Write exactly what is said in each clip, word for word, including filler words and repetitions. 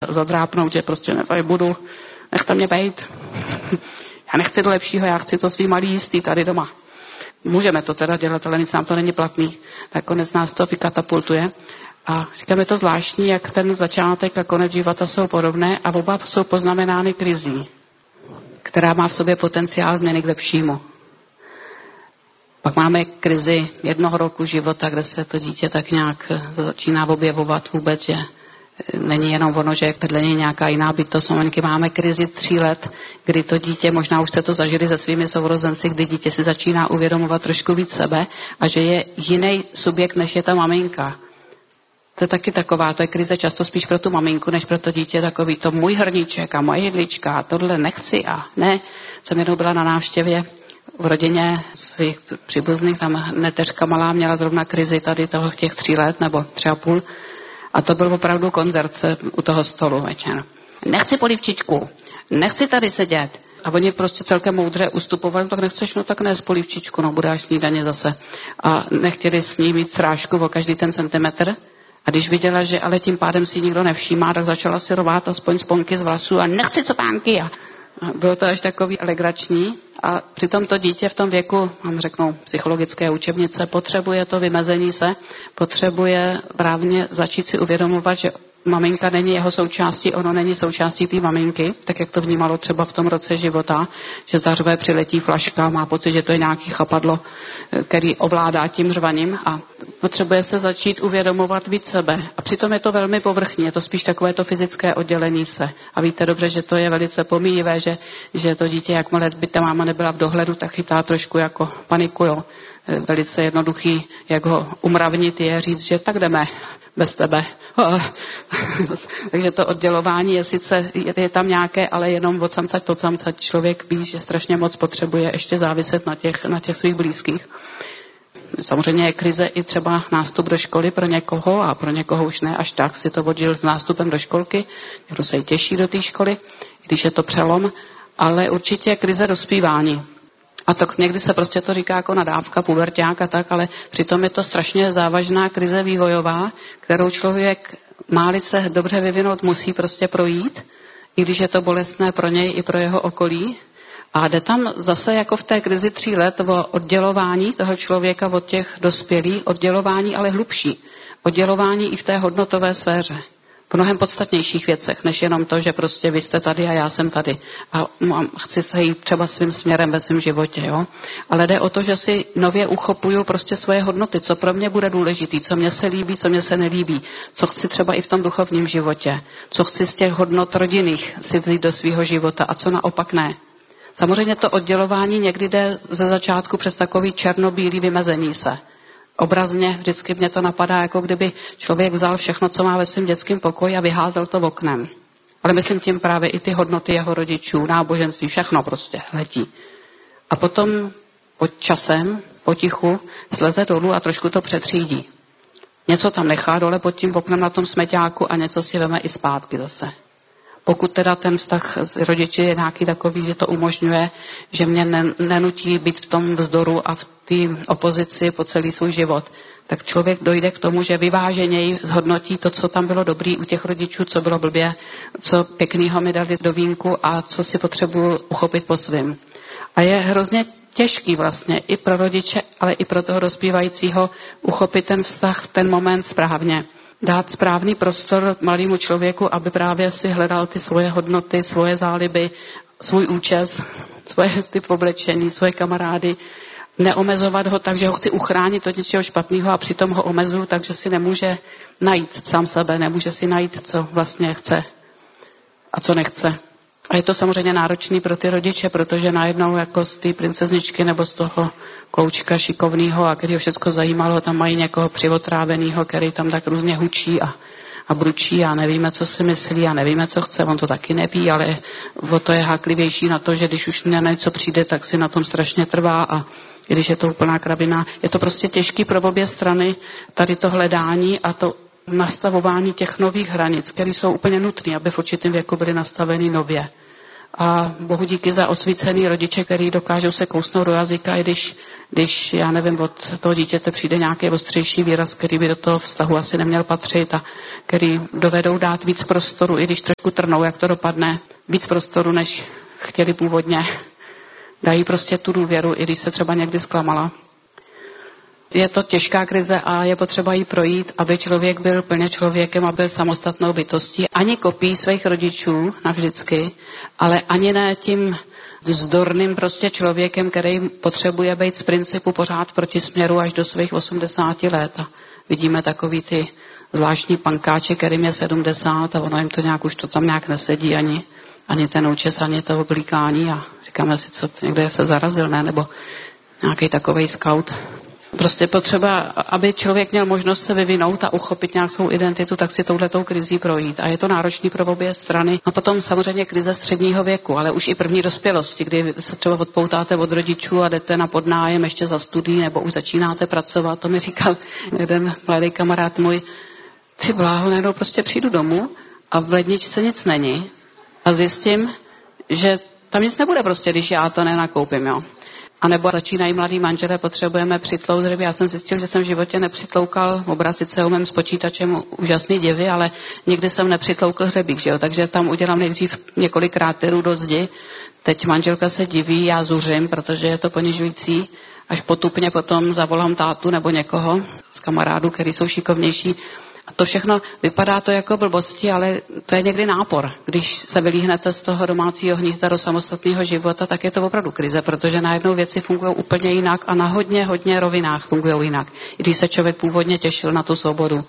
zadrápnout, že prostě tady budu, nechte mě bejt. Já nechci do lepšího, já chci to svý malý jistý tady doma. Můžeme to teda dělat, ale nic nám to není platný. Tak konec nás to vykatapultuje. A říkáme to zvláštní, jak ten začátek a konec života jsou podobné a oba jsou poznamenány krizí, která má v sobě potenciál změny k lepšímu. Pak máme krizi jednoho roku života, kde se to dítě tak nějak začíná objevovat vůbec, že není jenom ono, že jak vedle něj nějaká jiná bytost. Maminky máme krizi tří let, kdy to dítě, možná už jste to zažili se svými sourozenci, kdy dítě si začíná uvědomovat trošku víc sebe a že je jiný subjekt, než je ta maminka. To je taky taková, to je krize často spíš pro tu maminku, než pro to dítě, takový to můj hrníček a moje jedlička, tohle nechci a ne. Jsem jednou byla na návštěvě v rodině svých příbuzných, tam neteřka malá měla zrovna krizi tady toho těch tří let nebo tři a půl. A to byl opravdu koncert u toho stolu večer. Nechci polívčičku, nechci tady sedět. A oni prostě celkem moudře ustupovali, tak nechceš, no tak ne z polívčičku, no bude až snídaně zase. A nechtěli s ní mít srážku o každý ten centimetr. A když viděla, že ale tím pádem si nikdo nevšímá, tak začala si rvát aspoň sponky z vlasů a nechci copánky. A bylo to až takový alegrační. A přitom to dítě v tom věku, mám řeknou, psychologické učebnice, potřebuje to vymezení se, potřebuje právě začít si uvědomovat, že maminka není jeho součástí, ono není součástí té maminky, tak jak to vnímalo třeba v tom roce života, že zařve, přiletí flaška, má pocit, že to je nějaký chapadlo, který ovládá tím řvaním a potřebuje se začít uvědomovat víc sebe. A přitom je to velmi povrchní, je to spíš takové to fyzické oddělení se. A víte dobře, že to je velice pomíjivé, že, že to dítě, jakmile by ta máma nebyla v dohledu, tak chytá trošku jako paniku, jo. Velice jednoduchý, jak ho umravnit, je říct, že tak jdeme bez tebe. Takže to oddělování je sice, je tam nějaké, ale jenom od samcať po samcať člověk ví, že strašně moc potřebuje ještě záviset na těch, na těch svých blízkých. Samozřejmě je krize i třeba nástup do školy pro někoho a pro někoho už ne až tak, si to odžil s nástupem do školky, někdo se i těší do té školy, když je to přelom, ale určitě krize dospívání. A tak někdy se prostě to říká jako nadávka, puberťák a tak, ale přitom je to strašně závažná krize vývojová, kterou člověk, má-li se dobře vyvinout, musí prostě projít, i když je to bolestné pro něj i pro jeho okolí. A jde tam zase jako v té krizi tří let o oddělování toho člověka od těch dospělých, oddělování ale hlubší, oddělování i v té hodnotové sféře. V mnohem podstatnějších věcech, než jenom to, že prostě vy jste tady a já jsem tady a chci se jít třeba svým směrem ve svém životě, jo. Ale jde o to, že si nově uchopuju prostě svoje hodnoty, co pro mě bude důležitý, co mě se líbí, co mě se nelíbí, co chci třeba i v tom duchovním životě, co chci z těch hodnot rodinných si vzít do svého života a co naopak ne. Samozřejmě to oddělování někdy jde ze začátku přes takový černobílý vymezení se. Obrazně vždycky mě to napadá, jako kdyby člověk vzal všechno, co má ve svém dětském pokoji a vyházel to oknem. Ale myslím tím právě i ty hodnoty jeho rodičů, náboženství, všechno prostě letí. A potom pod časem, potichu, sleze dolů a trošku to přetřídí. Něco tam nechá dole pod tím oknem na tom smeťáku a něco si veme i zpátky zase. Pokud teda ten vztah s rodiči je nějaký takový, že to umožňuje, že mě nenutí být v tom vzdoru a v té opozici po celý svůj život, tak člověk dojde k tomu, že vyváženěji zhodnotí to, co tam bylo dobrý u těch rodičů, co bylo blbě, co pěknýho mi dali do vínku a co si potřebuju uchopit po svým. A je hrozně těžký vlastně i pro rodiče, ale i pro toho dospívajícího uchopit ten vztah v ten moment správně. Dát správný prostor malému člověku, aby právě si hledal ty svoje hodnoty, svoje záliby, svůj účes, svoje typ oblečení, svoje kamarády. Neomezovat ho tak, že ho chci uchránit od něčeho špatného a přitom ho omezuju tak, že si nemůže najít sám sebe, nemůže si najít, co vlastně chce a co nechce. A je to samozřejmě náročný pro ty rodiče, protože najednou jako z té princezničky nebo z toho kloučka šikovného a kterého všechno zajímalo, tam mají někoho přivotráveného, který tam tak různě hučí a, a bručí a nevíme, co si myslí a nevíme, co chce. On to taky neví, ale o to je háklivější na to, že když už na něco přijde, tak si na tom strašně trvá a i když je to úplná krabina. Je to prostě těžký pro obě strany tady to hledání a to nastavování těch nových hranic, které jsou úplně nutné, aby v určitém věku byly nastaveny nově. A bohu díky za osvícený rodiče, který dokážou se kousnout do jazyka, i když když, já nevím, od toho dítěte přijde nějaký ostřejší výraz, který by do toho vztahu asi neměl patřit a který dovedou dát víc prostoru, i když trošku trnou, jak to dopadne, víc prostoru, než chtěli původně. Dají prostě tu důvěru, i když se třeba někdy zklamala. Je to těžká krize a je potřeba jí projít, aby člověk byl plně člověkem a byl samostatnou bytostí. Ani kopií svých rodičů navždycky, ale ani ne tím vzdorným prostě člověkem, který potřebuje být z principu pořád proti směru až do svých osmdesáti let. A vidíme takový ty zvláštní pankáče, kterým je sedmdesát a ono jim to nějak už to tam nějak nesedí ani, ani ten účes, ani to oblíkání a říkáme si, co někde se zarazil, ne? Nebo nějaký takovej scout. Prostě potřeba, aby člověk měl možnost se vyvinout a uchopit nějak svou identitu, tak si touhletou krizí projít. A je to náročný pro obě strany. No potom samozřejmě krize středního věku, ale už i první dospělosti, kdy se třeba odpoutáte od rodičů a jdete na podnájem ještě za studií nebo už začínáte pracovat. To mi říkal jeden mladý kamarád můj, ty bláho, najednou prostě přijdu domů a v ledničce nic není a zjistím, že tam nic nebude prostě, když já to nenakoupím, jo. A nebo začínají mladí manželé, potřebujeme přitlout hřeby. Já jsem zjistil, že jsem v životě nepřitloukal, obraz sice umím s počítačem úžasný divy, ale nikdy jsem nepřitloukl hřebík, že jo? Takže tam udělám nejdřív několik kráterů do zdi. Teď manželka se diví, já zuřím, protože je to ponižující. Až potupně potom zavolám tátu nebo někoho z kamarádů, kteří jsou šikovnější. A to všechno vypadá to jako blbosti, ale to je někdy nápor. Když se vylíhnete z toho domácího hnízda do samostatného života, tak je to opravdu krize, protože najednou věci fungují úplně jinak a na hodně, hodně rovinách fungují jinak. I když se člověk původně těšil na tu svobodu.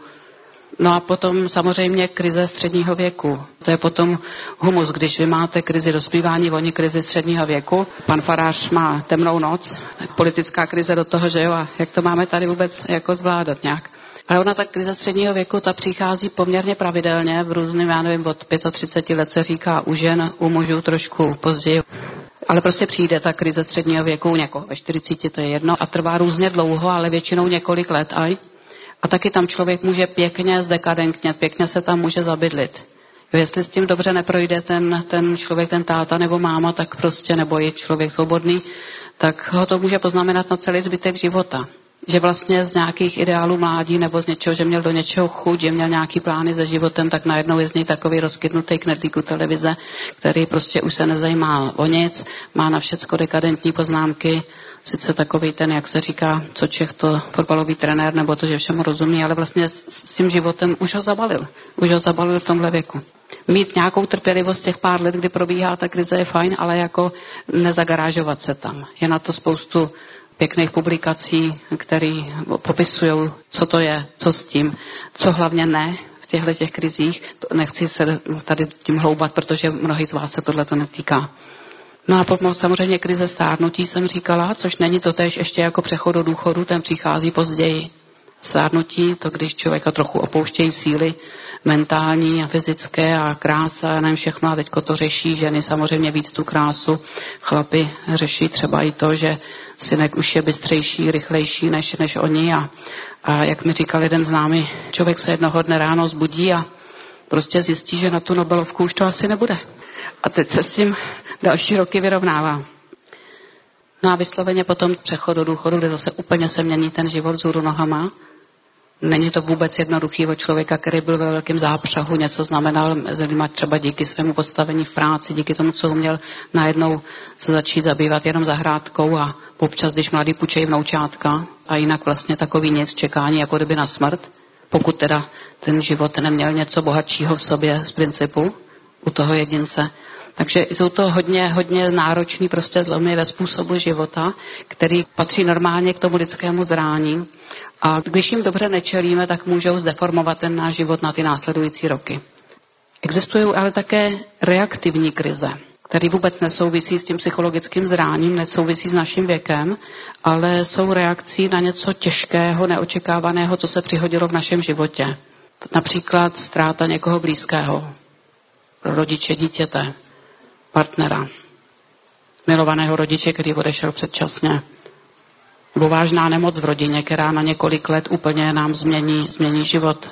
No a potom samozřejmě krize středního věku. To je potom humus, když vy máte krizi dospívání, oni krizi středního věku. Pan farář má temnou noc, politická krize do toho, že jo, a jak to máme tady vůbec jako zvládat nějak. Ale ona ta krize středního věku, ta přichází poměrně pravidelně, v různým, já nevím, od třicet pět let se říká u žen, u mužů trošku později. Ale prostě přijde ta krize středního věku u někoho ve čtyřiceti, to je jedno, a trvá různě dlouho, ale většinou několik let aj. A taky tam člověk může pěkně zdekadentnět, pěkně se tam může zabydlit. Jo, jestli s tím dobře neprojde ten, ten člověk, ten táta nebo máma, tak prostě, nebo i člověk svobodný, tak ho to může poznamenat na celý zbytek života. Že vlastně z nějakých ideálů mládí nebo z něčeho, že měl do něčeho chuť, že měl nějaký plány se životem, tak najednou je z něj takový rozkytnutý knedlík u televize, který prostě už se nezajímá o nic, má na všecko dekadentní poznámky, sice takový ten, jak se říká, co Čech to fotbalový trenér, nebo to, že všemu rozumí, ale vlastně s, s tím životem už ho zabalil. Už ho zabalil v tomhle věku. Mít nějakou trpělivost těch pár let, kdy probíhá ta krize, je fajn, ale jako nezagarážovat se tam. Je na to spoustu pěkných publikací, které popisují, co to je, co s tím, co hlavně ne v těchto těch krizích. Nechci se tady tím hloubat, protože mnohý z vás se tohle to netýká. No a potom samozřejmě krize stárnutí jsem říkala, což není to též ještě jako přechod do důchodu, ten přichází později. Stárnutí, to když člověka trochu opouštějí síly mentální a fyzické a krása a nevím všechno a teďko to řeší ženy samozřejmě víc tu krásu. Chlapi řeší třeba i to, že synek už je bystřejší, rychlejší než, než oni a, a jak mi říkal jeden známý, člověk se jednoho dne ráno zbudí a prostě zjistí, že na tu Nobelovku už to asi nebude. A teď se s tím další roky vyrovnává. No a vysloveně potom přechod do důchodu, kde zase úplně se mění ten život vzhůru nohama. Není to vůbec jednoduchý od člověka, který byl ve velkém zápřahu, něco znamenal mezi lidmi třeba díky svému postavení v práci, díky tomu, co uměl najednou se začít zabývat jenom zahrádkou a občas, když mladý půjčejí vnoučátka a jinak vlastně takový nic, čekání jako kdyby na smrt, pokud teda ten život neměl něco bohatšího v sobě z principu u toho jedince. Takže jsou to hodně, hodně náročný prostě zlomy ve způsobu života, který patří normálně k tomu lidskému zrání. A když jim dobře nečelíme, tak můžou zdeformovat ten náš život na ty následující roky. Existují ale také reaktivní krize, které vůbec nesouvisí s tím psychologickým zráním, nesouvisí s naším věkem, ale jsou reakcí na něco těžkého, neočekávaného, co se přihodilo v našem životě. Například ztráta někoho blízkého, rodiče dítěte, partnera, milovaného rodiče, který odešel předčasně. Nebo vážná nemoc v rodině, která na několik let úplně nám změní, změní život.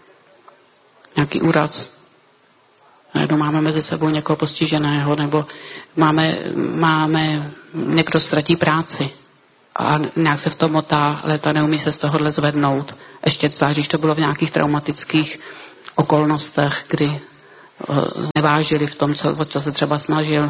Nějaký úraz. Najednou máme mezi sebou někoho postiženého, nebo máme, máme někdo ztratí práci. a nějak se v tom motá léta, neumí se z tohohle zvednout. Ještě zvlášť, když to bylo v nějakých traumatických okolnostech, kdy znevážili v tom, co, co se třeba snažil,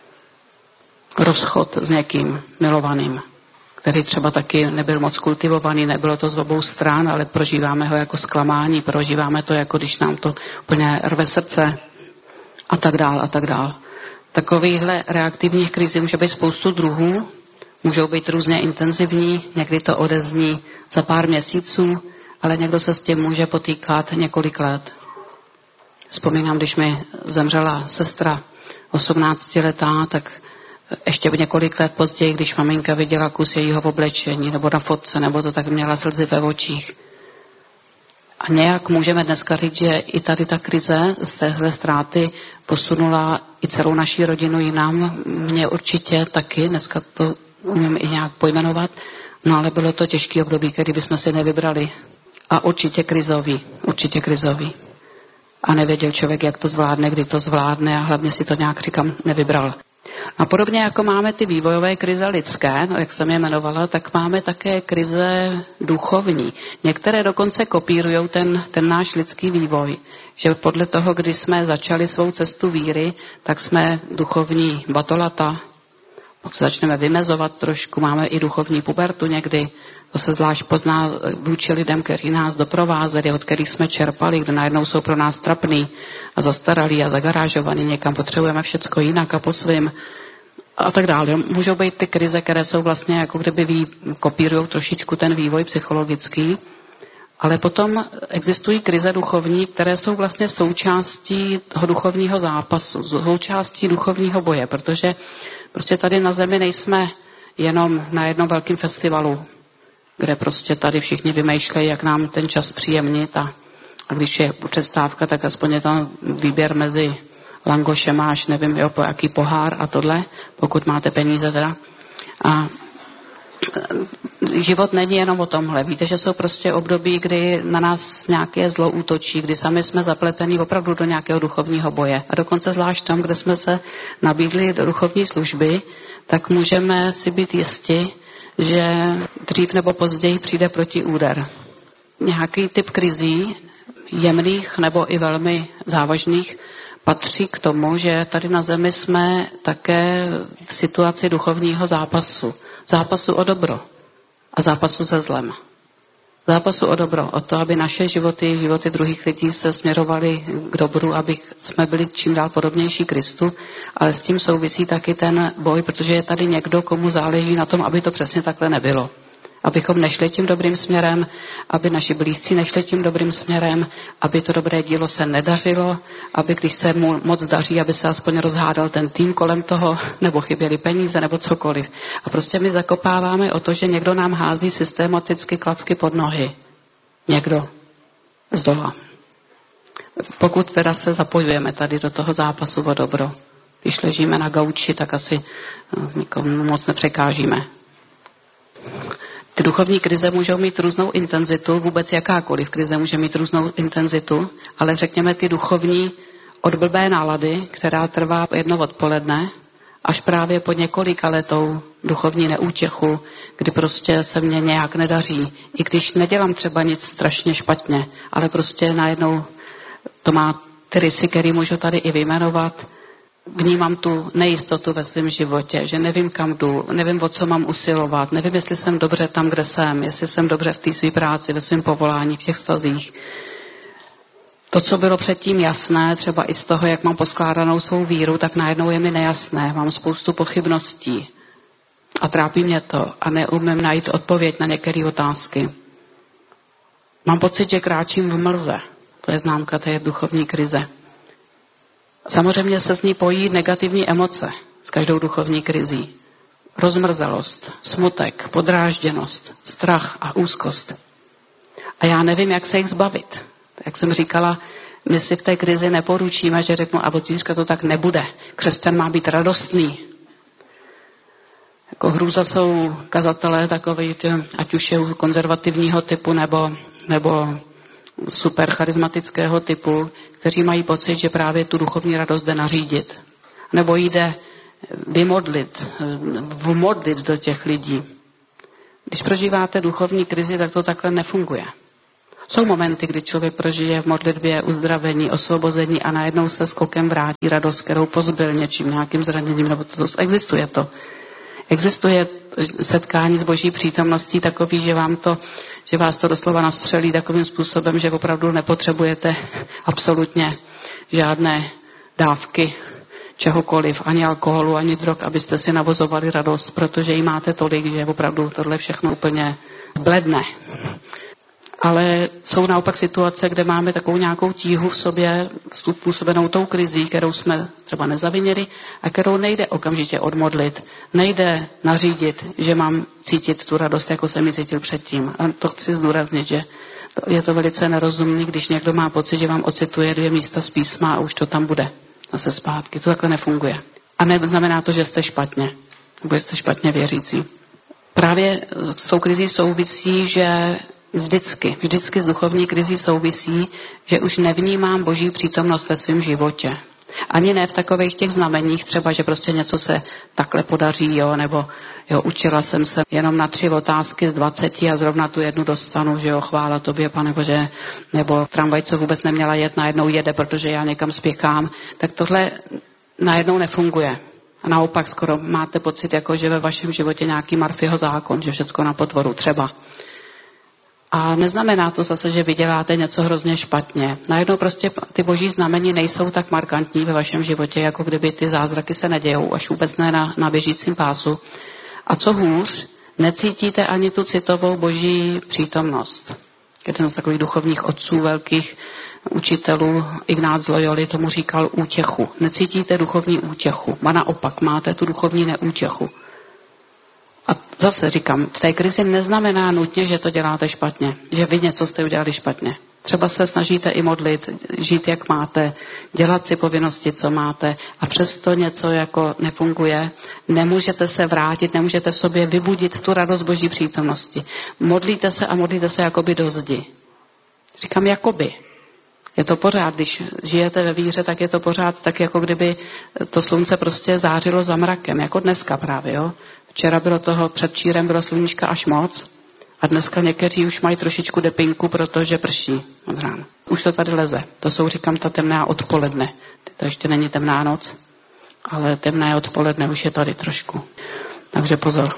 rozchod s někým milovaným, který třeba taky nebyl moc kultivovaný, nebylo to z obou stran, ale prožíváme ho jako zklamání, prožíváme to, jako když nám to úplně rve srdce a tak dál a tak dál. Takovýchhle reaktivních krizí může být spoustu druhů, můžou být různě intenzivní, někdy to odezní za pár měsíců, ale někdo se s tím může potýkat několik let. Vzpomínám, když mi zemřela sestra osmnáctiletá, tak ještě několik let později, když maminka viděla kus jejího oblečení, nebo na fotce, nebo to, tak měla slzy ve očích. A nějak můžeme dneska říct, že i tady ta krize z téhle ztráty posunula i celou naší rodinu jinam. Mě určitě taky, dneska to umím i nějak pojmenovat, no ale bylo to těžký období, který bychom si nevybrali. A určitě krizový, určitě krizový. A nevěděl člověk, jak to zvládne, kdy to zvládne a hlavně si to nějak, říkám, nevybral. A podobně jako máme ty vývojové krize lidské, jak jsem je jmenovala, tak máme také krize duchovní. Některé dokonce kopírují ten, ten náš lidský vývoj. Že podle toho, kdy jsme začali svou cestu víry, tak jsme duchovní batolata. Pokud začneme vymezovat trošku, máme i duchovní pubertu někdy. To se zvlášť pozná vůči lidem, kteří nás doprovázeli, od kterých jsme čerpali, kde najednou jsou pro nás trapný a zastaralí a zagarážovaný, někam potřebujeme všecko jinak a po svým a tak dále. Můžou být ty krize, které jsou vlastně jako kdyby vý, kopírují trošičku ten vývoj psychologický, ale potom existují krize duchovní, které jsou vlastně součástí toho duchovního zápasu, součástí duchovního boje, protože prostě tady na zemi nejsme jenom na jednom velkém festivalu, kde prostě tady všichni vymýšlejí, jak nám ten čas příjemnit a, a když je přestávka, tak aspoň je tam výběr mezi langošem až nevím, jo, po jaký pohár a tohle, pokud máte peníze teda. A život není jenom o tomhle. Víte, že jsou prostě období, kdy na nás nějaké zlo útočí, kdy sami jsme zapletení opravdu do nějakého duchovního boje. A dokonce zvlášť tam, kde jsme se nabídli do duchovní služby, tak můžeme si být jisti, že dřív nebo později přijde protiúder. Nějaký typ krizí, jemných nebo i velmi závažných, patří k tomu, že tady na zemi jsme také v situaci duchovního zápasu. Zápasu o dobro a zápasu se zlem. Zápasu o dobro, o to, aby naše životy, životy druhých lidí se směrovaly k dobru, aby jsme byli čím dál podobnější Kristu, ale s tím souvisí taky ten boj, protože je tady někdo, komu záleží na tom, aby to přesně takhle nebylo. Abychom nešli tím dobrým směrem, aby naši blízcí nešli tím dobrým směrem, aby to dobré dílo se nedařilo, aby když se mu moc daří, aby se aspoň rozhádal ten tým kolem toho, nebo chyběly peníze, nebo cokoliv. A prostě my zakopáváme o to, že někdo nám hází systematicky klacky pod nohy. Někdo z dola. Pokud teda se zapojujeme tady do toho zápasu o dobro. Když ležíme na gauči, tak asi nikomu moc nepřekážíme. Ty duchovní krize můžou mít různou intenzitu, vůbec jakákoliv krize může mít různou intenzitu, ale řekněme ty duchovní od blbé nálady, která trvá jedno odpoledne, až právě po několika letou duchovní neútěchu, kdy prostě se mně nějak nedaří. I když nedělám třeba nic strašně špatně, ale prostě najednou to má ty rysy, které můžu tady i vyjmenovat. Vnímám tu nejistotu ve svém životě, že nevím, kam jdu, nevím, o co mám usilovat, nevím, jestli jsem dobře tam, kde jsem, jestli jsem dobře v té své práci, ve svém povolání, v těch vztazích. To, co bylo předtím jasné, třeba i z toho, jak mám poskládanou svou víru, tak najednou je mi nejasné. Mám spoustu pochybností a trápí mě to a neumím najít odpověď na některé otázky. Mám pocit, že kráčím v mlze. To je známka té duchovní krize. Samozřejmě se z ní pojí negativní emoce s každou duchovní krizí. Rozmrzelost, smutek, podrážděnost, strach a úzkost. A já nevím, jak se jich zbavit. Jak jsem říkala, my si v té krizi neporučíme, že řeknu, a od zítřka to tak nebude. Křesťan má být radostný. Jako hrůza jsou kazatelé takový, ať už je konzervativního typu nebo, nebo super charismatického typu, kteří mají pocit, že právě tu duchovní radost jde nařídit. Nebo jde vymodlit, vmodlit do těch lidí. Když prožíváte duchovní krizi, tak to takhle nefunguje. Jsou momenty, kdy člověk prožije v modlitbě uzdravení, osvobození a najednou se skokem vrátí radost, kterou pozbyl něčím, nějakým zraněním, nebo to, to existuje to. Existuje setkání s Boží přítomností takový, že vám to, že vás to doslova nastřelí takovým způsobem, že opravdu nepotřebujete absolutně žádné dávky čehokoliv, ani alkoholu, ani drog, abyste si navozovali radost, protože ji máte tolik, že opravdu tohle všechno úplně bledne. Ale jsou naopak situace, kde máme takovou nějakou tíhu v sobě, způsobenou tou krizí, kterou jsme třeba nezavinili a kterou nejde okamžitě odmodlit. Nejde nařídit, že mám cítit tu radost, jako jsem ji cítil předtím. A to chci zdůraznit, že je to velice nerozumný, když někdo má pocit, že vám ocituje dvě místa z písma a už to tam bude. Zase zpátky. To takhle nefunguje. A neznamená to, že jste špatně. Nebo jste špatně věřící. Právě s tou krizí souvisí, že vždycky, vždycky s duchovní krizí souvisí, že už nevnímám Boží přítomnost ve svém životě. Ani ne v takových těch znameních, třeba, že prostě něco se takhle podaří, jo, nebo jo, učila jsem se jenom na tři otázky z dvaceti a zrovna tu jednu dostanu, že jo, chvála tobě, Pane Bože, nebo tramvaj, co vůbec neměla jet, najednou jede, protože já někam spěchám, tak tohle najednou nefunguje. A naopak skoro máte pocit, jako že ve vašem životě nějaký Murphyho zákon, že všecko na potvoru třeba. A neznamená to zase, že vy děláte něco hrozně špatně. Najednou prostě ty boží znamení nejsou tak markantní ve vašem životě, jako kdyby ty zázraky se nedějou, až vůbec ne na, na běžícím pásu. A co hůř, necítíte ani tu citovou boží přítomnost. Jeden z takových duchovních otců, velkých učitelů, Ignác z Loyoli, tomu říkal útěchu. Necítíte duchovní útěchu, a naopak máte tu duchovní neútěchu. A zase říkám, v té krizi neznamená nutně, že to děláte špatně, že vy něco jste udělali špatně. Třeba se snažíte i modlit, žít jak máte, dělat si povinnosti, co máte a přesto něco jako nefunguje. Nemůžete se vrátit, nemůžete v sobě vybudit tu radost Boží přítomnosti. Modlíte se a modlíte se jakoby do zdi. Říkám jakoby. Je to pořád, když žijete ve víře, tak je to pořád tak, jako kdyby to slunce prostě zářilo za mrakem, jako dneska právě, jo. Včera bylo toho, předčírem bylo sluníčka až moc a dneska někteří už mají trošičku depinku, protože prší od rána. Už to tady leze. To jsou, říkám, ta temná odpoledne. To ještě není temná noc, ale temné odpoledne už je tady trošku. Takže pozor.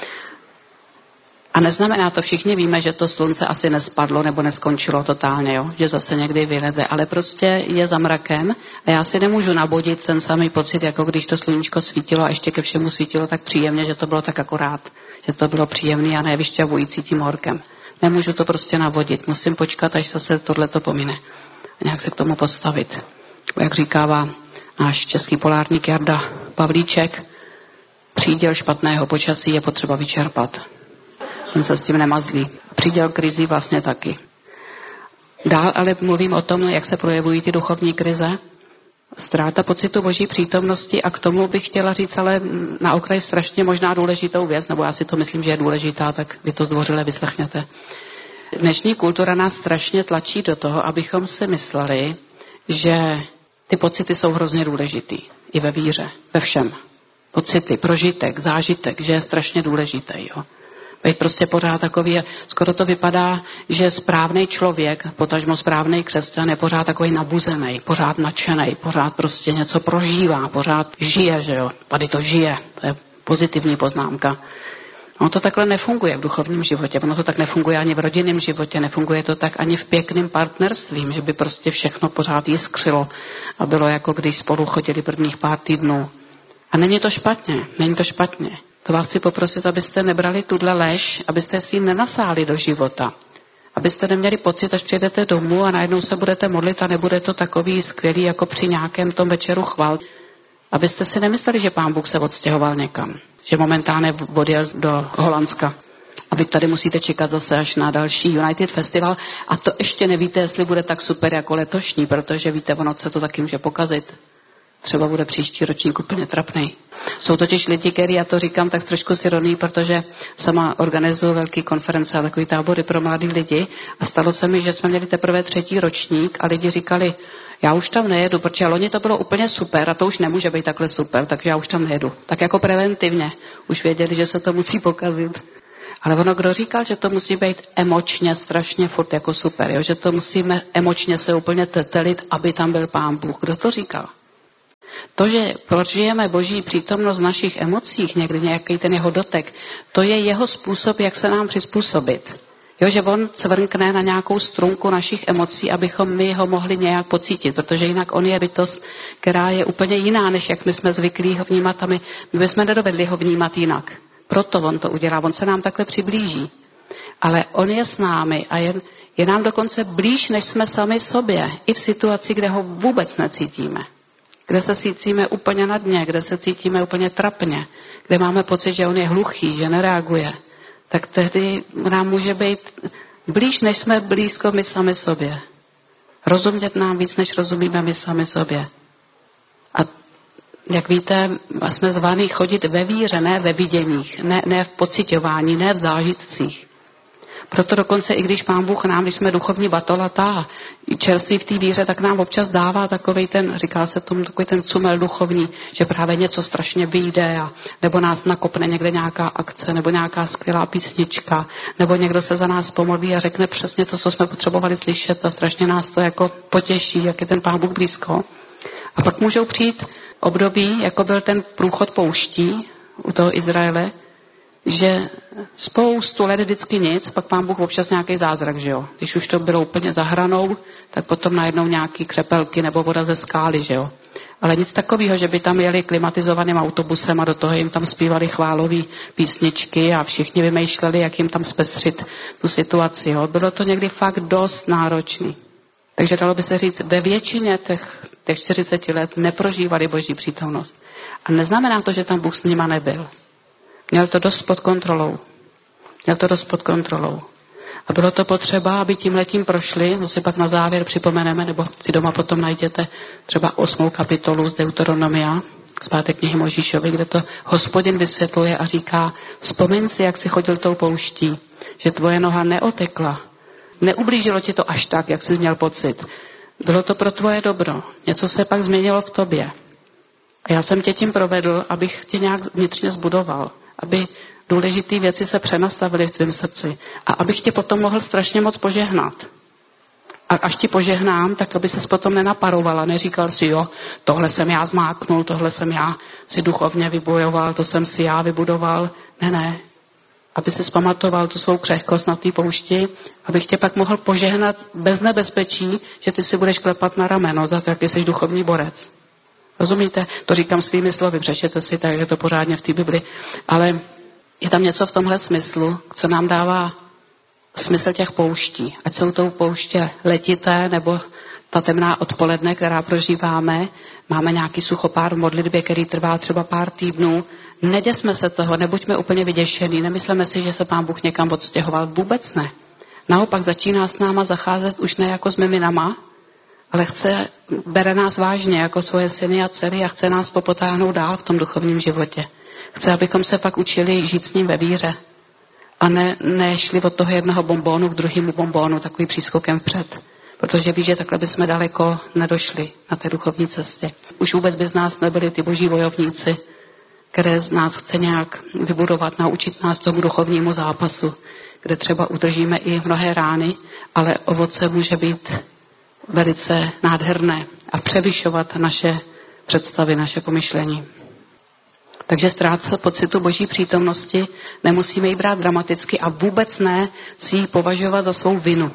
A neznamená to, všichni víme, že to slunce asi nespadlo nebo neskončilo totálně, jo? Že zase někdy vyleze, ale prostě je za mrakem a já si nemůžu nabodit ten samý pocit, jako když to sluníčko svítilo a ještě ke všemu svítilo tak příjemně, že to bylo tak akorát, že to bylo příjemný a ne vyšťavující tím horkem. Nemůžu to prostě navodit, musím počkat, až zase tohleto pomine a nějak se k tomu postavit. Jak říkává náš český polárník Jarda Pavlíček, příděl špatného počasí je potřeba vyčerpat. Ten se s tím nemazlí. Příděl krizí vlastně taky. Dál ale mluvím o tom, jak se projevují ty duchovní krize. Ztráta pocitu Boží přítomnosti a k tomu bych chtěla říct ale na okraj strašně možná důležitou věc, nebo já si to myslím, že je důležitá, tak vy to zdvořile vyslechněte. Dnešní kultura nás strašně tlačí do toho, abychom si mysleli, že ty pocity jsou hrozně důležitý. I ve víře, ve všem. Pocity, prožitek, zážitek, že je strašně důležitý, jo. Být prostě pořád takový, skoro to vypadá, že správný člověk, potažmo správný křesťan je pořád takový nabuzený, pořád nadšený, pořád prostě něco prožívá, pořád žije, že jo. Tady to žije, to je pozitivní poznámka. Ono to takhle nefunguje v duchovním životě, ono to tak nefunguje ani v rodinném životě, nefunguje to tak ani v pěkným partnerstvím, že by prostě všechno pořád jiskřilo a bylo jako když spolu chodili prvních pár týdnů. A není to špatně, není to špatně. To vás chci poprosit, abyste nebrali tuhle lež, abyste si ji nenasáli do života. Abyste neměli pocit, až přijdete domů a najednou se budete modlit a nebude to takový skvělý, jako při nějakém tom večeru chval. Abyste si nemysleli, že Pán Bůh se odstěhoval někam. Že momentálně odjel do Holandska. A vy tady musíte čekat zase až na další United Festival. A to ještě nevíte, jestli bude tak super jako letošní, protože víte, ono se to taky může pokazit. Třeba bude příští ročník úplně trapnej. Jsou totiž lidi, který já to říkám tak trošku s ironií, protože sama organizuju velký konference a takový tábory pro mladý lidi a stalo se mi, že jsme měli teprve třetí ročník a lidi říkali, já už tam nejedu, protože loni to bylo úplně super a to už nemůže být takhle super, takže já už tam nejedu. Tak jako preventivně. Už věděli, že se to musí pokazit. Ale ono, kdo říkal, že to musí být emočně strašně furt jako super, jo? Že to musíme emočně se úplně tetelit, aby tam byl Pán Bůh. Kdo to říkal? To, že prožijeme Boží přítomnost v našich emocích, někdy nějaký ten jeho dotek, to je jeho způsob, jak se nám přizpůsobit. Jo, že on cvrkne na nějakou strunku našich emocí, abychom my ho mohli nějak pocítit, protože jinak on je bytost, která je úplně jiná, než jak my jsme zvyklí ho vnímat a my, my bychom nedovedli ho vnímat jinak. Proto on to udělá, on se nám takhle přiblíží. Ale on je s námi a je, je nám dokonce blíž, než jsme sami sobě, i v situaci, kde ho vůbec necítíme. Kde se cítíme úplně na dně, kde se cítíme úplně trapně, kde máme pocit, že on je hluchý, že nereaguje. Tak tehdy nám může být blíž, než jsme blízko my sami sobě. Rozumět nám víc, než rozumíme my sami sobě. A jak víte, jsme zvaní chodit ve víře, ne ve viděních, ne, ne v pociťování, ne v zážitcích. Proto dokonce, i když Pán Bůh nám, když jsme duchovní batolatá, čerství v té víře, tak nám občas dává takovej ten, říká se tomu, takový ten cumel duchovní, že právě něco strašně vyjde, a, nebo nás nakopne někde nějaká akce, nebo nějaká skvělá písnička, nebo někdo se za nás pomodlí a řekne přesně to, co jsme potřebovali slyšet a strašně nás to jako potěší, jak je ten Pán Bůh blízko. A pak můžou přijít období, jako byl ten průchod pouští u toho Izraele, že spoustu let vždycky nic, pak Pán Bůh občas nějaký zázrak, že jo. Když už to bylo úplně za hranou, tak potom najednou nějaký křepelky nebo voda ze skály, že jo. Ale nic takového, že by tam jeli klimatizovaným autobusem a do toho jim tam zpívali chválové písničky a všichni vymýšleli, jak jim tam zpestřit tu situaci, jo. Bylo to někdy fakt dost náročný. Takže dalo by se říct, ve většině těch, těch čtyřiceti let neprožívali Boží přítomnost. A neznamená to, že tam Bůh s nima nebyl. Měl to dost pod kontrolou. Měl to dost pod kontrolou. A bylo to potřeba, aby tímhletím prošli, to si pak na závěr připomeneme, nebo si doma potom najděte třeba osmou kapitolu z Deuteronomia, z páté knihy Možíšovi, kde to Hospodin vysvětluje a říká, vzpomeň si, jak jsi chodil tou pouští, že tvoje noha neotekla. Neublížilo ti to až tak, jak jsi měl pocit. Bylo to pro tvoje dobro. Něco se pak změnilo v tobě. A já jsem tě tím provedl, abych tě nějak vnitřně zbudoval. Aby důležité věci se přenastavily v tvém srdci. A abych tě potom mohl strašně moc požehnat. A až ti požehnám, tak aby ses potom nenaparovala. Neříkal si, jo, tohle jsem já zmáknul, tohle jsem já si duchovně vybojoval, to jsem si já vybudoval. Ne, ne. Aby si zpamatoval tu svou křehkost na té poušti, abych tě pak mohl požehnat bez nebezpečí, že ty si budeš klepat na rameno za to, jaký jsi duchovní borec. Rozumíte? To říkám svými slovy, přečtěte si, tak je to pořádně v té Bibli. Ale je tam něco v tomhle smyslu, co nám dává smysl těch pouští. Ať jsou to pouště letité, nebo ta temná odpoledne, která prožíváme, máme nějaký suchopár v modlitbě, který trvá třeba pár týdnů. Neděsme se toho, nebuďme úplně vyděšený, nemyslíme si, že se Pán Bůh někam odstěhoval. Vůbec ne. Naopak začíná s náma zacházet už ne jako s miminama, ale chce, bere nás vážně jako svoje syny a dcery a chce nás popotáhnout dál v tom duchovním životě. Chce, abychom se pak učili žít s ním ve víře a ne, nešli od toho jednoho bombónu k druhému bombónu takový přískokem vpřed. Protože ví, že takhle bychom daleko nedošli na té duchovní cestě. Už vůbec by z nás nebyli ty boží bojovníci, které z nás chce nějak vybudovat, naučit nás tomu duchovnímu zápasu, kde třeba udržíme i mnohé rány, ale ovoce může být velice nádherné a převyšovat naše představy, naše pomyšlení. Takže ztrácet pocitu boží přítomnosti nemusíme ji brát dramaticky a vůbec ne si ji považovat za svou vinu.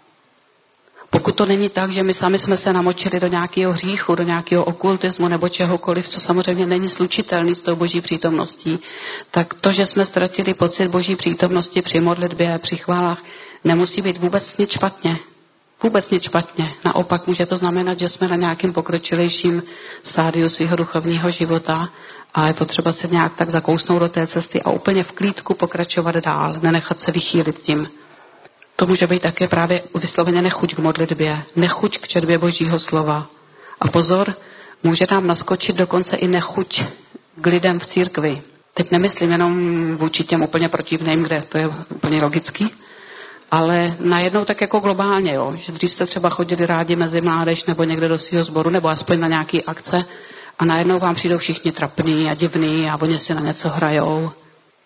Pokud to není tak, že my sami jsme se namočili do nějakého hříchu, do nějakého okultismu nebo čehokoliv, co samozřejmě není slučitelný s tou boží přítomností, tak to, že jsme ztratili pocit boží přítomnosti při modlitbě, při chválách, nemusí být vůbec nic špatně. Vůbec nic špatně. Naopak může to znamenat, že jsme na nějakým pokročilejším stádiu svého duchovního života a je potřeba se nějak tak zakousnout do té cesty a úplně v klídku pokračovat dál, nenechat se vychýlit tím. To může být také právě vysloveně nechuť k modlitbě, nechuť k četbě božího slova. A pozor, může nám naskočit dokonce i nechuť k lidem v církvi. Teď nemyslím jenom vůči těm úplně protivným, kde to je úplně logický, ale najednou tak jako globálně, jo, že dřív jste třeba chodili rádi mezi mládež nebo někde do svého sboru, nebo aspoň na nějaký akce a najednou vám přijdou všichni trapný a divný a oni si na něco hrajou.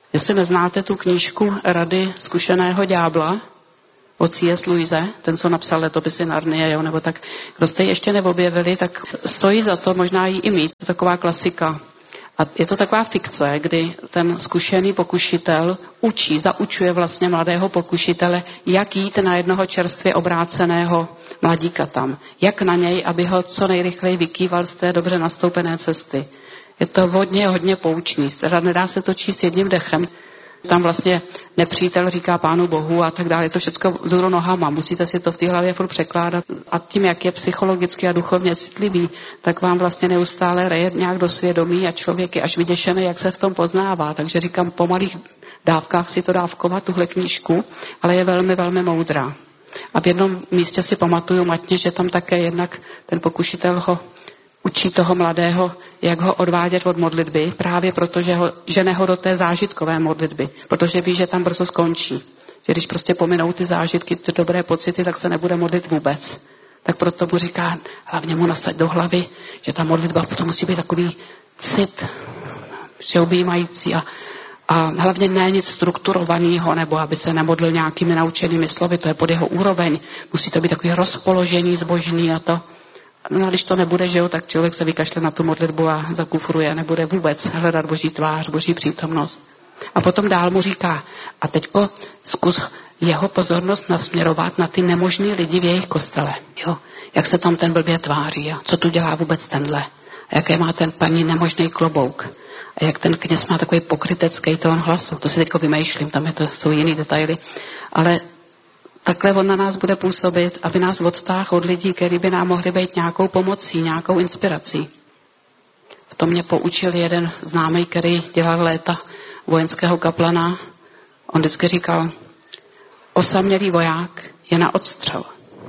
Jestli neznáte tu knížku Rady zkušeného ďábla od C S. Lewise, ten, co napsal Letopisy Narnie, jo, nebo tak, kdo jste ji ještě neobjevili, tak stojí za to možná ji i mít. To je taková klasika. A je to taková fikce, kdy ten zkušený pokušitel učí, zaučuje vlastně mladého pokušitele, jak jít na jednoho čerstvě obráceného mladíka tam. Jak na něj, aby ho co nejrychleji vykýval z té dobře nastoupené cesty. Je to hodně, hodně poučný. Teda nedá se to číst jedním dechem. Tam vlastně nepřítel říká Pánu Bohu a tak dále. Je to všechno vzhůru nohama. Musíte si to v té hlavě furt překládat. A tím, jak je psychologicky a duchovně citlivý, tak vám vlastně neustále reje nějak do svědomí a člověk je až vyděšený, jak se v tom poznává. Takže říkám, po malých dávkách si to dávkovat, tuhle knížku, ale je velmi, velmi moudrá. A v jednom místě si pamatuju matně, že tam také jednak ten pokušitel ho učí toho mladého, jak ho odvádět od modlitby, právě protože ho žene ho do té zážitkové modlitby, protože ví, že tam brzo skončí. Že když prostě pominou ty zážitky, ty dobré pocity, tak se nebude modlit vůbec. Tak proto mu říká, hlavně mu nasaď do hlavy, že ta modlitba potom musí být takový cit, všeobjímající a, a hlavně ne nic strukturovaného, nebo aby se nemodlil nějakými naučenými slovy, to je pod jeho úroveň. Musí to být takový rozpoložení zbožný a to. No a když to nebude, že jo, tak člověk se vykašle na tu modlitbu a zakufruje, nebude vůbec hledat Boží tvář, Boží přítomnost. A potom dál mu říká, a teďko zkus jeho pozornost nasměrovat na ty nemožný lidi v jejich kostele. Jo, jak se tam ten blbě tváří a co tu dělá vůbec tenhle. A jaké má ten paní nemožný klobouk. A jak ten kněz má takový pokrytecký tón hlasu. To si teďko vymýšlím, tam je to, jsou jiný detaily. Ale takhle on na nás bude působit, aby nás odtáhl od lidí, kteří by nám mohli být nějakou pomocí, nějakou inspirací. V tom mě poučil jeden známý, který dělal léta vojenského kaplana. On vždycky říkal, osamělý voják je na odstřel.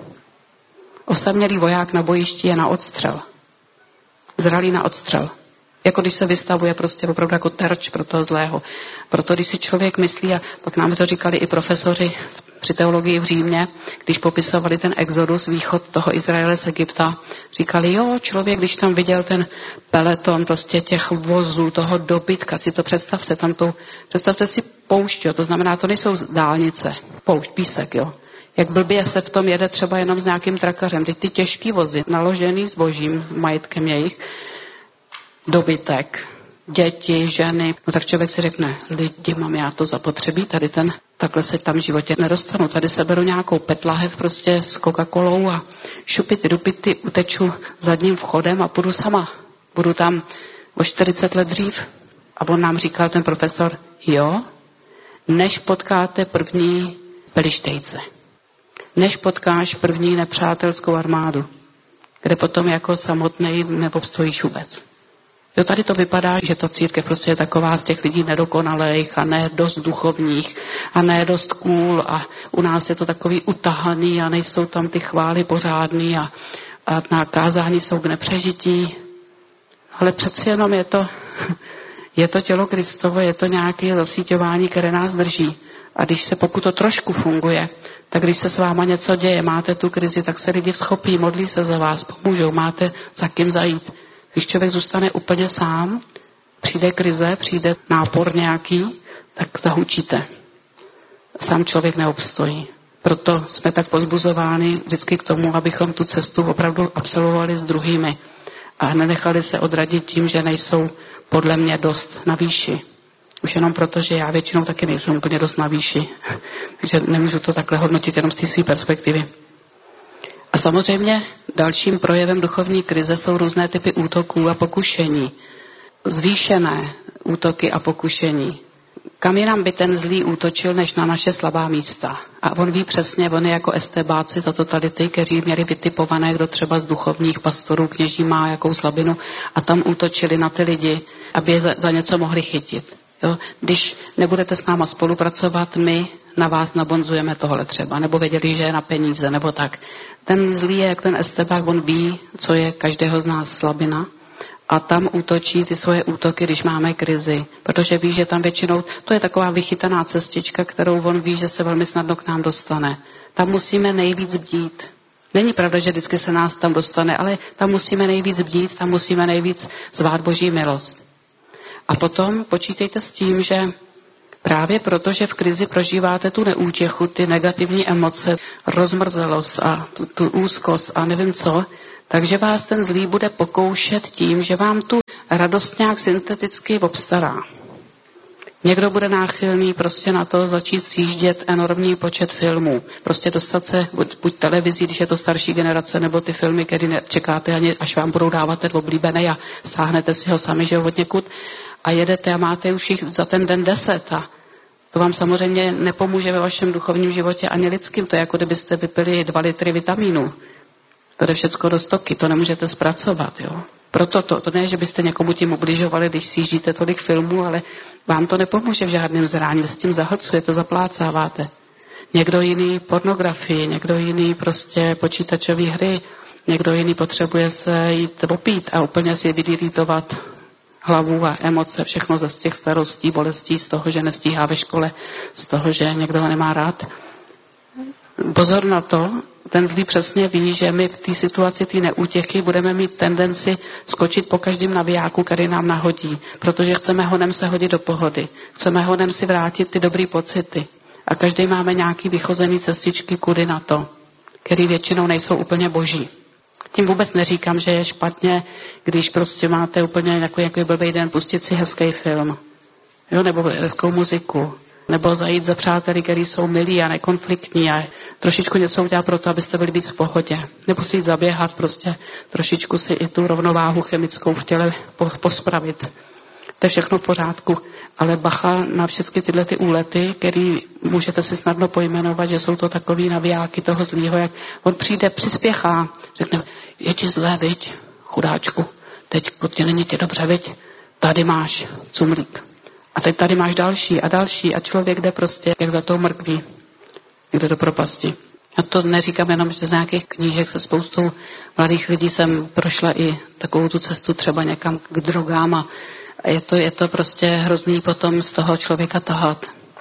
Osamělý voják na bojišti je na odstřel. Zralý na odstřel. Jako když se vystavuje prostě opravdu jako terč pro toho zlého. Proto když si člověk myslí, a pak nám to říkali i profesoři při teologii v Římě, když popisovali ten exodus, východ toho Izraele z Egypta, říkali, jo, člověk, když tam viděl ten peleton prostě těch vozů, toho dobytka, si to představte, tam to, představte si poušť, jo, to znamená, to nejsou dálnice, poušť, písek, jo. Jak blbě se v tom jede třeba jenom s nějakým trakařem. Teď ty těžký vozy, naložený zbožím, majetkem jejich, dobytek, děti, ženy. No tak člověk si řekne, lidi, mám já to zapotřebí, tady ten, takhle se tam v životě nedostanu. Tady se beru nějakou petlahev prostě s Coca-Colou a šupity, dupity, uteču zadním vchodem a půjdu sama. Budu tam o čtyřicet let dřív. A on nám říkal, ten profesor, jo, než potkáte první pelištejce. Než potkáš první nepřátelskou armádu, kde potom jako samotnej neobstojíš vůbec. Jo, tady to vypadá, že ta církev prostě je taková z těch lidí nedokonalých a ne dost duchovních a ne dost cool a u nás je to takový utahaný a nejsou tam ty chvály pořádný a, a na kázání jsou k nepřežití. Ale přeci jenom je to, je to tělo Kristovo, je to nějaké zasíťování, které nás drží. A když se, pokud to trošku funguje, tak když se s váma něco děje, máte tu krizi, tak se lidi schopí, modlí se za vás, pomůžou, máte za kým zajít. Když člověk zůstane úplně sám, přijde krize, přijde nápor nějaký, tak zahučíte. Sám člověk neobstojí. Proto jsme tak pozbuzováni vždycky k tomu, abychom tu cestu opravdu absolvovali s druhými a nenechali se odradit tím, že nejsou podle mě dost na výši. Už jenom proto, že já většinou taky nejsem úplně dost na výši. Takže nemůžu to takhle hodnotit jenom z té své perspektivy. A samozřejmě dalším projevem duchovní krize jsou různé typy útoků a pokušení. Zvýšené útoky a pokušení. Kam jinam by ten zlý útočil, než na naše slabá místa. A on ví přesně, on je jako estébáci za totality, kteří měli vytipované, kdo třeba z duchovních pastorů, kněží má jakou slabinu a tam útočili na ty lidi, aby je za, za něco mohli chytit. Jo? Když nebudete s náma spolupracovat, my na vás nabonzujeme tohle třeba, nebo věděli, že je na peníze, nebo tak. Ten zlý je jak ten estebák, on ví, co je každého z nás slabina a tam útočí ty svoje útoky, když máme krizi, protože ví, že tam většinou, to je taková vychytaná cestička, kterou on ví, že se velmi snadno k nám dostane. Tam musíme nejvíc bdít. Není pravda, že vždycky se nás tam dostane, ale tam musíme nejvíc bdít, tam musíme nejvíc zvát Boží milost. A potom počítejte s tím, že Právě proto, že v krizi prožíváte tu neútěchu, ty negativní emoce, rozmrzelost a tu, tu úzkost a nevím co, takže vás ten zlý bude pokoušet tím, že vám tu radost nějak synteticky obstará. Někdo bude náchylný prostě na to začít sjíždět enormní počet filmů. Prostě dostat se buď, buď televizí, když je to starší generace, nebo ty filmy, které nečekáte ani, až vám budou dávat ten oblíbený a stáhnete si ho sami, že ho od někud a jedete a máte už jich za ten den deset. A to vám samozřejmě nepomůže ve vašem duchovním životě ani lidským. To je jako kdybyste vypili dva litry vitamínů. To jde všecko do stoky, to nemůžete zpracovat. Jo? Proto to, to ne, že byste někomu tím ubližovali, když sjíždíte tolik filmů, ale vám to nepomůže v žádném zrání, vy se tím zahlcujete, zaplácáváte. Někdo jiný pornografii, někdo jiný prostě počítačové hry, někdo jiný potřebuje se jít opít a úplně si vydýrítovat hlavu a emoce, všechno ze z těch starostí, bolestí, z toho, že nestíhá ve škole, z toho, že někdo ho nemá rád. Pozor na to, ten zlý přesně ví, že my v té situaci té neútěchy budeme mít tendenci skočit po každém navijáku, který nám nahodí, protože chceme honem se hodit do pohody. Chceme honem si vrátit ty dobrý pocity. A každý máme nějaký vychozený cestičky kudy na to, který většinou nejsou úplně boží. Tím vůbec neříkám, že je špatně, když prostě máte úplně nějaký, nějaký blbý den pustit si hezký film. Jo, nebo hezkou muziku. Nebo zajít za přáteli, který jsou milí a nekonfliktní a trošičku něco udělat pro to, abyste byli víc v pohodě. Nebo si jít zaběhat, prostě trošičku si i tu rovnováhu chemickou v těle pospravit. To je všechno v pořádku. Ale bacha na všechny tyhle ty úlety, které můžete si snadno pojmenovat, že jsou to takový navijáky toho zlýho, jak on přijde, přispěchá, řekne, je ti zlé, viď, chudáčku, teď tě není ti dobře, viď, tady máš cumlík. A teď tady máš další a další a člověk jde prostě jak za tou mrkví, jde do propasti. A to neříkám jenom, že z nějakých knížek se spoustou mladých lidí jsem prošla i takovou tu cestu třeba někam k drogám a je to, je to prostě hrozný potom z toho člověka tahat.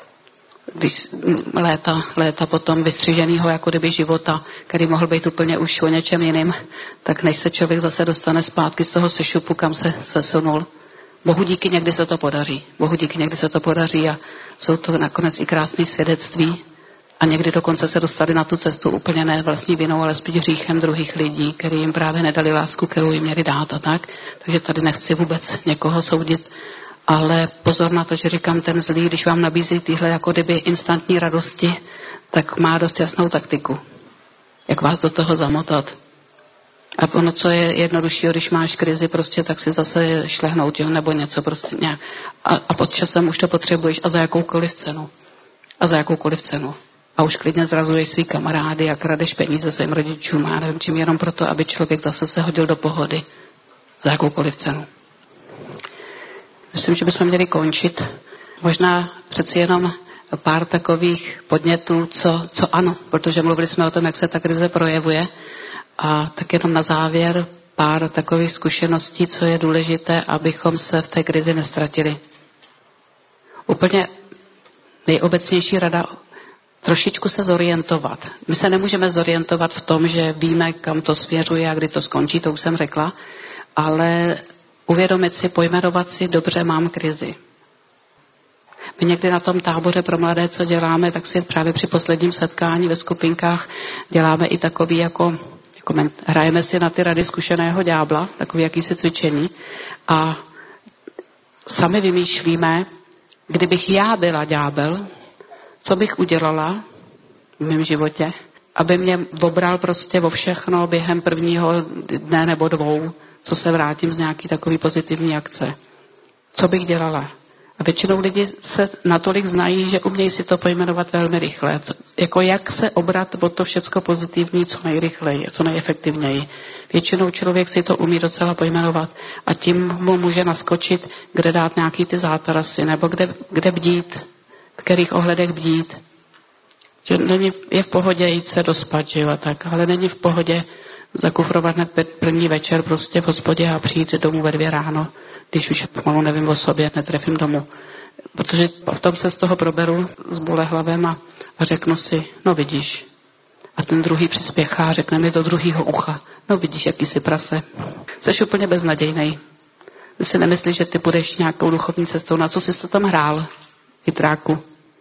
Když léta, léta potom vystřiženýho jako kdyby života, který mohl být úplně už o něčem jiným, tak než se člověk zase dostane zpátky z toho sešupu, kam se sesunul. Bohu díky někdy se to podaří. Bohu díky někdy se to podaří a jsou to nakonec i krásné svědectví. A někdy dokonce se dostali na tu cestu úplně ne vlastní vinou, ale spíš hříchem druhých lidí, kteří jim právě nedali lásku, kterou jim měli dát a tak. Takže tady nechci vůbec někoho soudit. Ale pozor na to, že říkám, ten zlý, když vám nabízí tyhle jako kdyby instantní radosti, tak má dost jasnou taktiku. Jak vás do toho zamotat. A ono, co je jednoduššího, když máš krizi, prostě tak si zase šlehnout, jo, nebo něco prostě nějak. A, a pod časem už to potřebuješ a za jakoukoliv cenu. A za jakoukoliv cenu. A už klidně zrazuješ svý kamarády a kradeš peníze svým rodičům a nevím čím, jenom proto, aby člověk zase se hodil do pohody. Za jakoukoliv cenu. Myslím, že bychom měli končit. Možná přeci jenom pár takových podnětů, co, co ano, protože mluvili jsme o tom, jak se ta krize projevuje. A tak jenom na závěr pár takových zkušeností, co je důležité, abychom se v té krizi nestratili. Úplně nejobecnější rada, trošičku se zorientovat. My se nemůžeme zorientovat v tom, že víme, kam to směřuje a kdy to skončí, to už jsem řekla, ale uvědomit si, pojmenovat si, dobře, mám krizi. My někdy na tom táboře pro mladé, co děláme, tak si právě při posledním setkání ve skupinkách děláme i takový jako hrajeme si na ty rady zkušeného ďábla, takový jakýsi cvičení a sami vymýšlíme, kdybych já byla ďábel, co bych udělala v mém životě, aby mě obral prostě o všechno během prvního dne nebo dvou, co se vrátím z nějaký takový pozitivní akce. Co bych dělala? A většinou lidi se natolik znají, že umějí si to pojmenovat velmi rychle. Jako jak se obrat od to všecko pozitivní co nejrychleji, co nejefektivněji. Většinou člověk si to umí docela pojmenovat a tím mu může naskočit, kde dát nějaký ty zátarasy, nebo kde, kde bdít, v kterých ohledech bdít. Že není, je v pohodě jít se dospat, že jo, a tak, ale není v pohodě zakufrovat hned první večer prostě v hospodě a přijít domů ve dvě ráno. Když už pomalu nevím o sobě, netrefím domů. Protože v tom se z toho proberu s bolehlavem a, a řeknu si, no vidíš. A ten druhý přispěchá a řekne mi do druhého ucha, no vidíš, jaký jsi prase. Jsi úplně beznadějnej. Ty si nemyslíš, že ty budeš nějakou duchovní cestou, na co jsi to tam hrál. chytráku.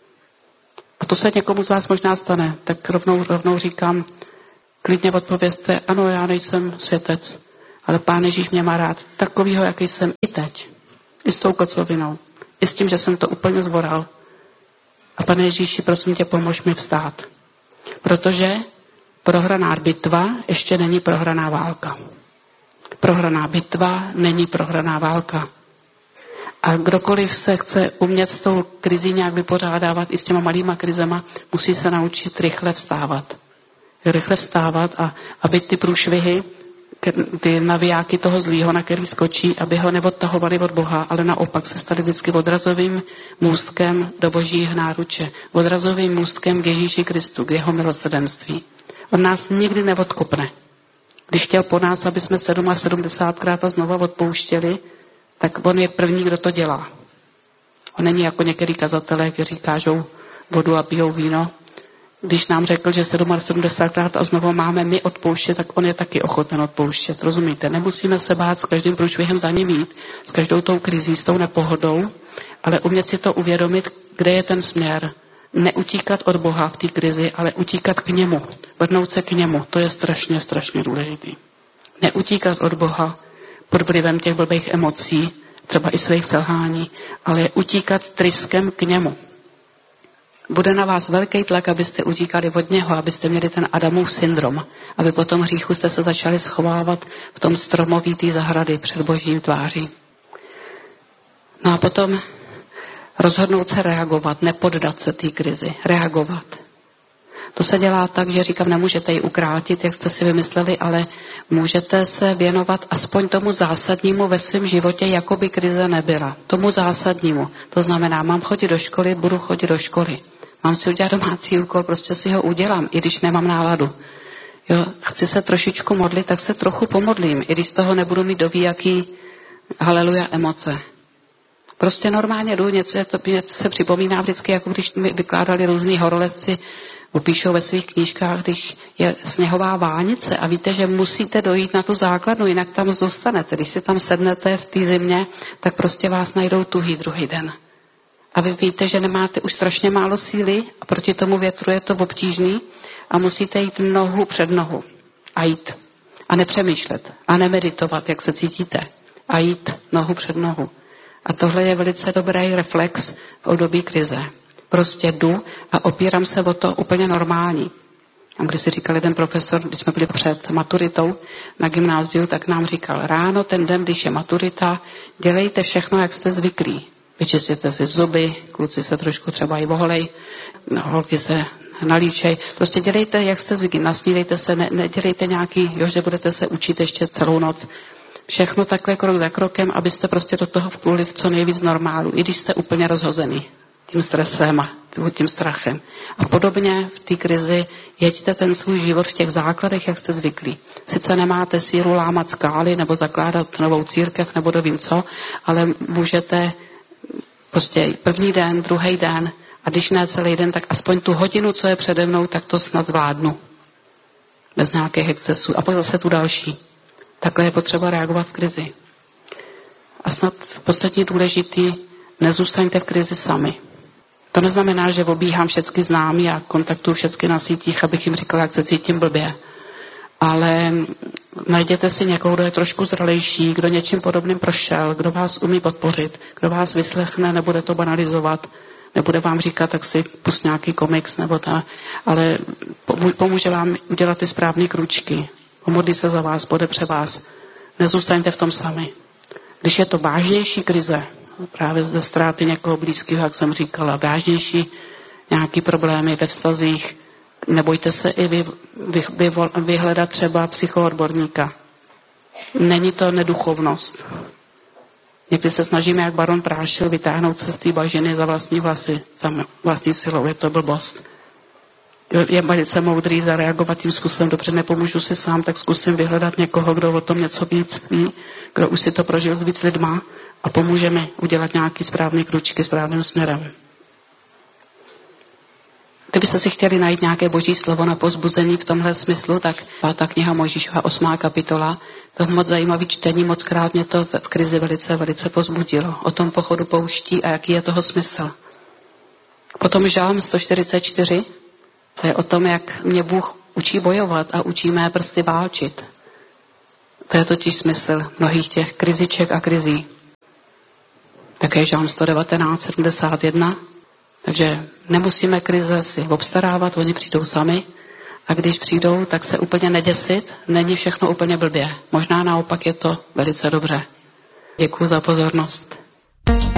A to se někomu z vás možná stane, tak rovnou, rovnou říkám, klidně odpovězte, ano, já nejsem světec, ale Pán Ježíš mě má rád takovýho, jaký jsem i teď. I s tou koclovinou. I s tím, že jsem to úplně zvoral. A Pane Ježíši, prosím tě, pomož mi vstát. Protože prohraná bitva ještě není prohraná válka. Prohraná bitva není prohraná válka. A kdokoliv se chce umět s tou krizí nějak vypořádávat i s těma malýma krizema, musí se naučit rychle vstávat. Rychle vstávat a aby ty průšvihy, ty navijáky toho zlýho, na který skočí, aby ho neodtahovali od Boha, ale naopak se stali vždycky odrazovým můstkem do božího náruče. Odrazovým můstkem k Ježíši Kristu, k jeho milosrdenství. On nás nikdy neodkopne. Když chtěl po nás, aby jsme sedmdesátkrát a znova odpouštěli, tak on je první, kdo to dělá. On není jako některý kazatelé, kteří kážou vodu a pijou víno. Když nám řekl, že sedmdesátkrát a znovu máme my odpouštět, tak on je taky ochoten odpouštět. Rozumíte? Nemusíme se bát s každým průšvihem za ním jít, s každou tou krizí, s tou nepohodou, ale umět si to uvědomit, kde je ten směr. Neutíkat od Boha v té krizi, ale utíkat k němu. Vrhnout se k němu. To je strašně, strašně důležitý. Neutíkat od Boha pod vlivem těch blbých emocí, třeba i svých selhání, ale utíkat tryskem k němu. Bude na vás velký tlak, abyste utíkali od něho, abyste měli ten Adamův syndrom, aby po tom hříchu jste se začali schovávat v tom stromoví té zahrady před božím tváří. No a potom rozhodnout se reagovat, nepoddat se té krizi, reagovat. To se dělá tak, že říkám, nemůžete ji ukrátit, jak jste si vymysleli, ale můžete se věnovat aspoň tomu zásadnímu ve svém životě, jako by krize nebyla. Tomu zásadnímu. To znamená, mám chodit do školy, budu chodit do školy. Mám si udělat domácí úkol, prostě si ho udělám, i když nemám náladu. Jo, chci se trošičku modlit, tak se trochu pomodlím, i když z toho nebudu mít dovíjaký haleluja emoce. Prostě normálně jdu, něco, to, něco se připomíná vždycky, jako když mi vykládali různý horolezci, upíšou ve svých knížkách, když je sněhová vánice a víte, že musíte dojít na tu základnu, jinak tam zůstanete. Když si tam sednete v té zimě, tak prostě vás najdou tuhý druhý den. A vy víte, že nemáte už strašně málo síly a proti tomu větru je to obtížný a musíte jít nohu před nohu a jít. A nepřemýšlet a nemeditovat, jak se cítíte. A jít nohu před nohu. A tohle je velice dobrý reflex v období krize. Prostě jdu a opírám se o to úplně normální. A když si říkal jeden profesor, když jsme byli před maturitou na gymnáziu, tak nám říkal, ráno ten den, když je maturita, dělejte všechno, jak jste zvyklí. Vyčistěte si zuby, kluci se trošku třeba i oholej, holky se nalíčej. Prostě dělejte, jak jste zvyklí, nasnídejte se, ne, nedělejte nějaký, jo, že budete se učit ještě celou noc. Všechno takhle krok za krokem, abyste prostě do toho vpluli v co nejvíc normálu, i když jste úplně rozhozený tím stresem a tím strachem. A podobně v té krizi jeďte ten svůj život v těch základech, jak jste zvyklí. Sice nemáte sílu lámat skály nebo zakládat novou církev nebo nevím co, ale můžete prostě první den, druhý den a když ne celý den, tak aspoň tu hodinu, co je přede mnou, tak to snad zvládnu. Bez nějakých excesů. A pak zase tu další. Takhle je potřeba reagovat v krizi. A snad poslední důležitý, nezůstaňte v krizi sami. To neznamená, že obíhám všechny známí a kontaktuju všechny na sítích, abych jim říkala, jak se cítím blbě. Ale najděte si někoho, kdo je trošku zralejší, kdo něčím podobným prošel, kdo vás umí podpořit, kdo vás vyslechne, nebude to banalizovat, nebude vám říkat, tak si pust nějaký komiks nebo ta, ale pomůže vám udělat ty správné kručky. Pomodlí se za vás, podepře vás. Nezůstaňte v tom sami. Když je to vážnější krize, právě ze ztráty někoho blízkého, jak jsem říkala, vážnější nějaký problémy ve vztazích, nebojte se i vy, vy, vy, vyhledat třeba psychoodborníka. Není to neduchovnost. Někdy se snažíme, jak baron Prášil, vytáhnout se z té bažiny za vlastní vlasy, za vlastní silou. Je to blbost. Je velice moudrý zareagovat tím způsobem, dobře, nepomůžu si sám, tak zkusím vyhledat někoho, kdo o tom něco víc ví, kdo už si to prožil s víc lidma a pomůže mi udělat nějaký správný kručky správným směrem. Kdybyste si chtěli najít nějaké boží slovo na povzbuzení v tomhle smyslu, tak pátá kniha Mojžíšova, osmá kapitola, to je moc zajímavý čtení, mockrát mě to v krizi velice, velice povzbudilo. O tom pochodu pouští a jaký je toho smysl. Potom žálm sto čtyřicet čtyři, to je o tom, jak mě Bůh učí bojovat a učí mé prsty válčit. To je totiž smysl mnohých těch kriziček a krizí. Také žálm sto devatenáct, sedmdesát jedna. Takže nemusíme krize si obstarávat, oni přijdou sami. A když přijdou, tak se úplně neděsit, není všechno úplně blbě. Možná naopak je to velice dobře. Děkuji za pozornost.